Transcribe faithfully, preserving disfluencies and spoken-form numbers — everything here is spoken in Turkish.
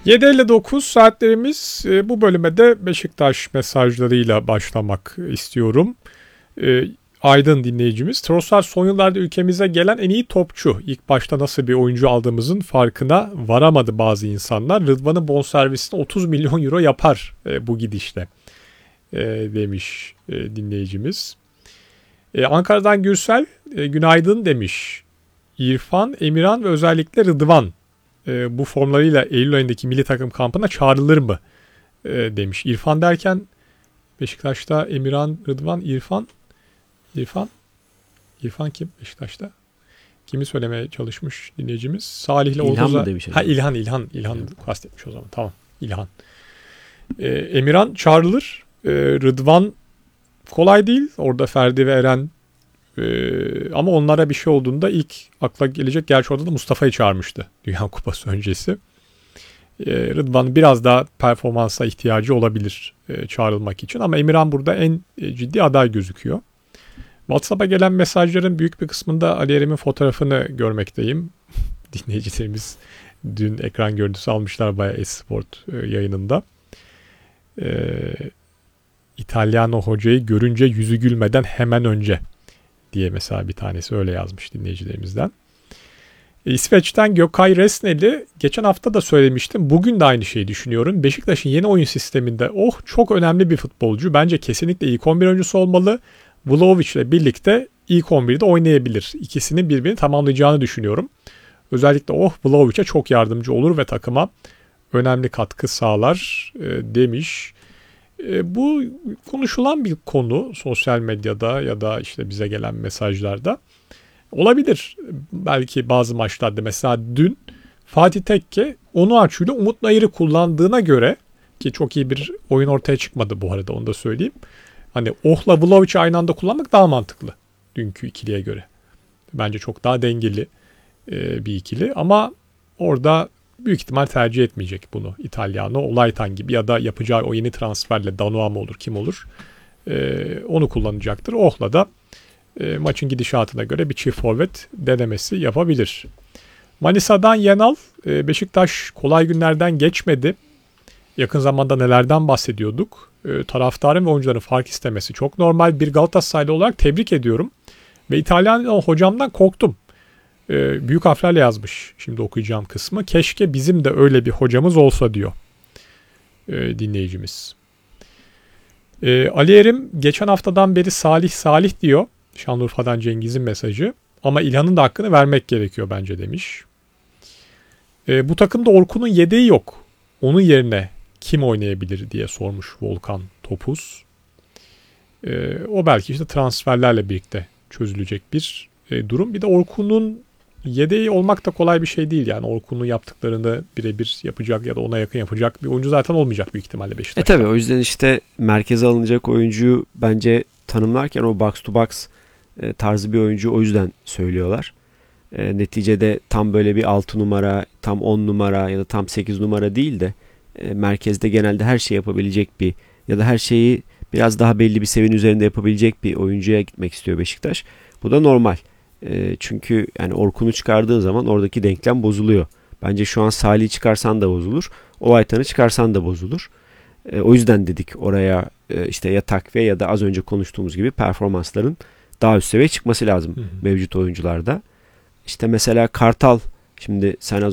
yedi elli dokuz saatlerimiz. E, bu bölüme de Beşiktaş mesajlarıyla başlamak istiyorum. E, Aydın dinleyicimiz. Trossard son yıllarda ülkemize gelen en iyi topçu. İlk başta nasıl bir oyuncu aldığımızın farkına varamadı bazı insanlar. Rıdvan'ın bonservisine otuz milyon euro yapar e, bu gidişle e, demiş e, dinleyicimiz. E, Ankara'dan Gürsel e, günaydın demiş. İrfan, Emirhan ve özellikle Rıdvan e, bu formlarıyla Eylül ayındaki milli takım kampına çağrılır mı e, demiş. İrfan derken Beşiktaş'ta Emirhan, Rıdvan, İrfan İrfan İrfan kim Beşiktaş'ta? Kimi söylemeye çalışmış dinleyicimiz? Salih'le İlhan mı demiş? Ha İlhan, İlhan, İlhan kastetmiş o zaman. Tamam. İlhan. E, Emirhan çağrılır. E, Rıdvan kolay değil. Orada Ferdi ve Eren Ee, ama onlara bir şey olduğunda ilk akla gelecek, gerçi orada da Mustafa'yı çağırmıştı Dünya Kupası öncesi. Ee, Rıdvan'ın biraz daha performansa ihtiyacı olabilir e, çağrılmak için ama Emirhan burada en e, ciddi aday gözüküyor. WhatsApp'a gelen mesajların büyük bir kısmında Ali Erem'in fotoğrafını görmekteyim. Dinleyicilerimiz dün ekran görüntüsü almışlar bayağı Esport e, yayınında. Ee, İtalyano hocayı görünce yüzü gülmeden hemen önce diye mesela bir tanesi öyle yazmış dinleyicilerimizden. E, İsveç'ten Gökay Resneli, geçen hafta da söylemiştim. Bugün de aynı şeyi düşünüyorum. Beşiktaş'ın yeni oyun sisteminde oh çok önemli bir futbolcu. Bence kesinlikle ilk on bir oyuncusu olmalı. Vlahovic ile birlikte ilk on birde oynayabilir. İkisinin birbirini tamamlayacağını düşünüyorum. Özellikle oh Vlahovic'e çok yardımcı olur ve takıma önemli katkı sağlar e, demiş. E, bu konuşulan bir konu sosyal medyada ya da işte bize gelen mesajlarda. Olabilir. Belki bazı maçlarda mesela dün Fatih Tekke Onuachu ile Umut Nayır'ı kullandığına göre, ki çok iyi bir oyun ortaya çıkmadı bu arada, onu da söyleyeyim. Hani Oh'la Vlahovic'i aynı anda kullanmak daha mantıklı dünkü ikiliye göre. Bence çok daha dengeli e, bir ikili ama orada büyük ihtimal tercih etmeyecek bunu İtalyano, Olaytan gibi ya da yapacağı o yeni transferle Danua mı olur kim olur e, onu kullanacaktır. Oh'la da e, maçın gidişatına göre bir çift forvet denemesi yapabilir. Manisa'dan Yenal, e, Beşiktaş kolay günlerden geçmedi. Yakın zamanda nelerden bahsediyorduk. E, taraftarın ve oyuncuların fark istemesi çok normal. Bir Galatasaraylı olarak tebrik ediyorum. Ve İtalyan hocamdan korktum. E, büyük harflerle yazmış şimdi okuyacağım kısmı. Keşke bizim de öyle bir hocamız olsa diyor e, dinleyicimiz. E, Ali Erim geçen haftadan beri Salih Salih diyor. Şanlıurfa'dan Cengiz'in mesajı. Ama İlhan'ın da hakkını vermek gerekiyor bence demiş. E, bu takımda Orkun'un yedeği yok. Onun yerine kim oynayabilir diye sormuş Volkan Topuz. E, o belki işte transferlerle birlikte çözülecek bir e, durum. Bir de Orkun'un yedeği olmak da kolay bir şey değil. Yani Orkun'un yaptıklarını birebir yapacak ya da ona yakın yapacak bir oyuncu zaten olmayacak büyük ihtimalle Beşiktaş'ta. E tabii o yüzden işte merkeze alınacak oyuncuyu bence tanımlarken o box to box e, tarzı bir oyuncu o yüzden söylüyorlar. E, neticede tam böyle bir altı numara, tam on numara ya da tam sekiz numara değil de e, merkezde genelde her şeyi yapabilecek bir ya da her şeyi biraz daha belli bir seviyenin üzerinde yapabilecek bir oyuncuya gitmek istiyor Beşiktaş. Bu da normal. E, çünkü yani Orkun'u çıkardığın zaman oradaki denklem bozuluyor. Bence şu an Salih'i çıkarsan da bozulur. Olaytan'ı çıkarsan da bozulur. E, o yüzden dedik oraya e, işte ya takviye ya da az önce konuştuğumuz gibi performansların daha üst seviyeye çıkması lazım hı hı. mevcut oyuncularda. İşte mesela Kartal, şimdi sen az